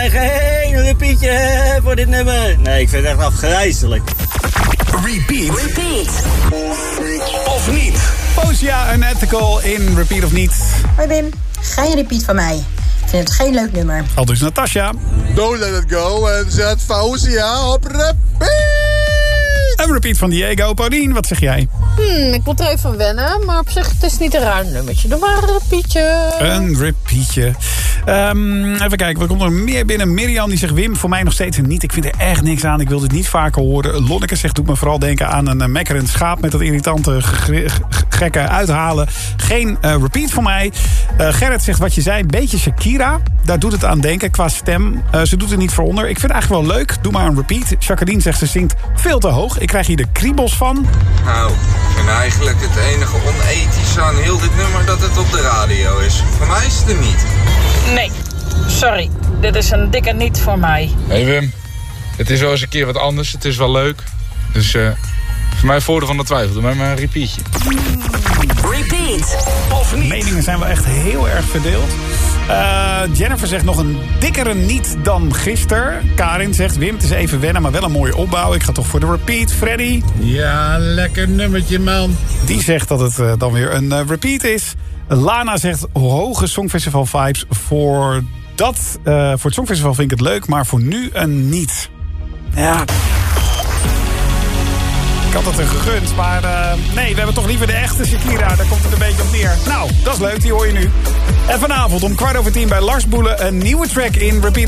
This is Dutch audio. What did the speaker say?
en geen repeatje voor dit nummer. Nee, ik vind het echt afgrijzelijk. Repeat. Of niet? Fozia en Ethical in Repeat of niet. Hoi Wim, geen repeat van mij. Ik vind het geen leuk nummer. Al dus Natasja. Don't let it go en zet Fozia op repeat. Een repeat van Diego. Paulien, wat zeg jij? Ik moet er even wennen, maar op zich het is niet een raar nummertje. Doe maar een repeatje. Een repeatje. Even kijken, wat komt er meer binnen? Mirjam die zegt, Wim, voor mij nog steeds een niet. Ik vind er echt niks aan, ik wil dit niet vaker horen. Lonneke zegt, doet me vooral denken aan een mekkerend schaap... met dat irritante, gekke uithalen. Geen repeat voor mij. Gerrit zegt, wat je zei, een beetje Shakira. Daar doet het aan denken qua stem. Ze doet er niet voor onder. Ik vind het eigenlijk wel leuk, doe maar een repeat. Jacqueline zegt, ze zingt veel te hoog. Ik krijg hier de kriebels van. Nou, ik vind eigenlijk het enige onethische aan heel dit nummer dat het op de radio is. Voor mij is het er niet. Nee, sorry. Dit is een dikke niet voor mij. Hey Wim, het is wel eens een keer wat anders. Het is wel leuk. Dus voor mij voordeel van de twijfel. Doe maar een repeatje. Repeat. Of niet? Meningen zijn wel echt heel erg verdeeld. Jennifer zegt nog een dikkere niet dan gisteren. Karin zegt, Wim, het is even wennen, maar wel een mooie opbouw. Ik ga toch voor de repeat. Freddy? Ja, lekker nummertje, man. Die zegt dat het dan weer een repeat is. Lana zegt, hoge Songfestival vibes. Voor het Songfestival vind ik het leuk, maar voor nu een niet. Ja... Ik had het er gegund, maar nee, we hebben toch liever de echte Shakira. Daar komt het een beetje op neer. Nou, dat is leuk, die hoor je nu. En vanavond om 10:15 bij Lars Boelen een nieuwe track in Repeat.